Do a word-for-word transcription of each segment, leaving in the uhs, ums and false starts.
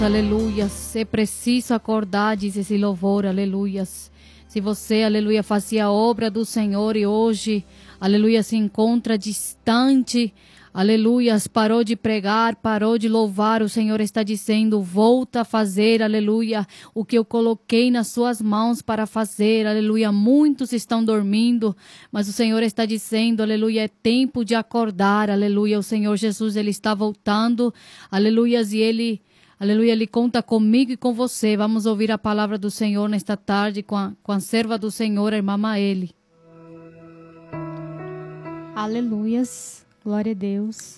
Aleluias, é preciso acordar, diz esse louvor, aleluias. Se você, aleluia, fazia a obra do Senhor e hoje, aleluia, se encontra distante, aleluias, parou de pregar, parou de louvar, o Senhor está dizendo, volta a fazer, aleluia, o que eu coloquei nas suas mãos para fazer, aleluia. Muitos estão dormindo, mas o Senhor está dizendo, aleluia, é tempo de acordar, aleluia. O Senhor Jesus, Ele está voltando, aleluias, e Ele... Aleluia, Ele conta comigo e com você. Vamos ouvir a palavra do Senhor nesta tarde com a, com a serva do Senhor, a irmã Maeli. Aleluias, glória a Deus.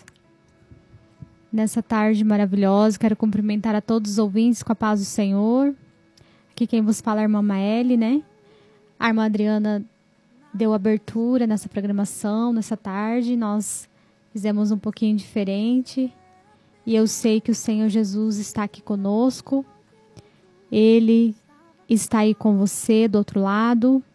Nessa tarde maravilhosa, quero cumprimentar a todos os ouvintes com a paz do Senhor. Aqui quem vos fala é a irmã Maeli, né? A irmã Adriana deu abertura nessa programação, nessa tarde. Nós fizemos um pouquinho diferente. E eu sei que o Senhor Jesus está aqui conosco. Ele está aí com você do outro lado.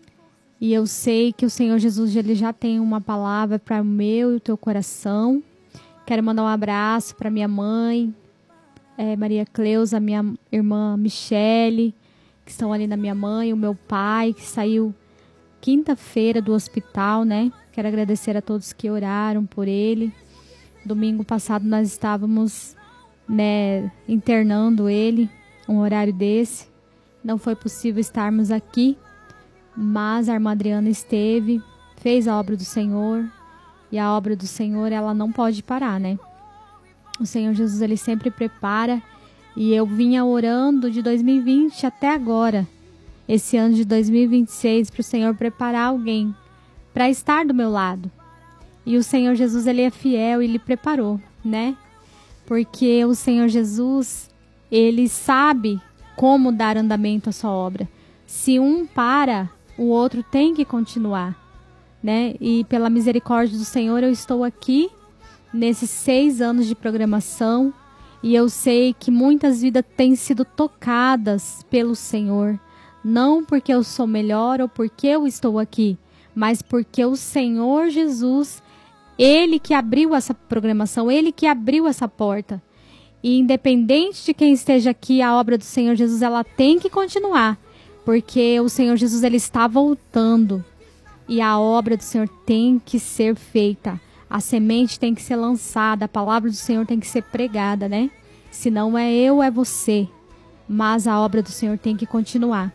E eu sei que o Senhor Jesus ele já tem uma palavra para o meu e o teu coração. Quero mandar um abraço para minha mãe, é, Maria Cleusa, minha irmã Michele, que estão ali na minha mãe, o meu pai, que saiu quinta-feira do hospital, né? Quero agradecer a todos que oraram por ele. Domingo passado nós estávamos, né, internando ele, um horário desse. Não foi possível estarmos aqui, mas a irmã Adriana esteve, fez a obra do Senhor. E a obra do Senhor, ela não pode parar, né? O Senhor Jesus, Ele sempre prepara. E eu vinha orando de dois mil e vinte até agora, esse ano de dois mil e vinte e seis, para o Senhor preparar alguém para estar do meu lado. E o Senhor Jesus, Ele é fiel e Ele preparou, né? Porque o Senhor Jesus, Ele sabe como dar andamento à sua obra. Se um para, o outro tem que continuar, né? E pela misericórdia do Senhor, eu estou aqui nesses seis anos de programação e eu sei que muitas vidas têm sido tocadas pelo Senhor. Não porque eu sou melhor ou porque eu estou aqui, mas porque o Senhor Jesus, Ele que abriu essa programação, Ele que abriu essa porta. E independente de quem esteja aqui, a obra do Senhor Jesus, ela tem que continuar. Porque o Senhor Jesus, Ele está voltando. E a obra do Senhor tem que ser feita. A semente tem que ser lançada. A palavra do Senhor tem que ser pregada, né? Se não é eu, é você. Mas a obra do Senhor tem que continuar.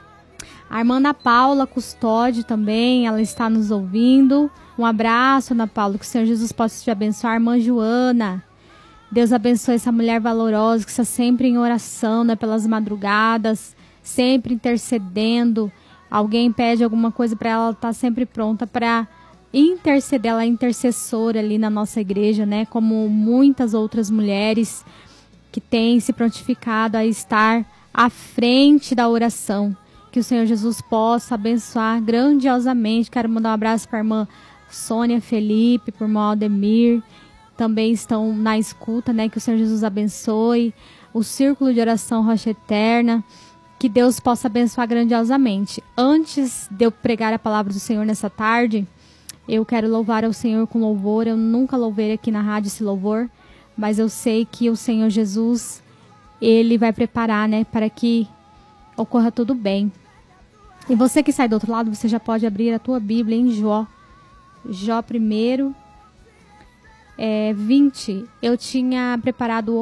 A irmã Ana Paula Custódio também, ela está nos ouvindo. Um abraço, Ana Paula, que o Senhor Jesus possa te abençoar. A irmã Joana, Deus abençoe essa mulher valorosa que está sempre em oração, né, pelas madrugadas, sempre intercedendo. Alguém pede alguma coisa para ela, ela está sempre pronta para interceder. Ela é intercessora ali na nossa igreja, né, como muitas outras mulheres que têm se prontificado a estar à frente da oração. Que o Senhor Jesus possa abençoar grandiosamente. Quero mandar um abraço para a irmã Sônia Felipe, por irmão Aldemir, também estão na escuta, né? Que o Senhor Jesus abençoe. O Círculo de Oração Rocha Eterna, que Deus possa abençoar grandiosamente. Antes de eu pregar a palavra do Senhor nessa tarde, eu quero louvar ao Senhor com louvor. Eu nunca louvei aqui na rádio esse louvor, mas eu sei que o Senhor Jesus, Ele vai preparar, né? Para que ocorra tudo bem. E você que sai do outro lado, você já pode abrir a tua Bíblia em Jó. Jó primeiro, é, vinte. Eu tinha preparado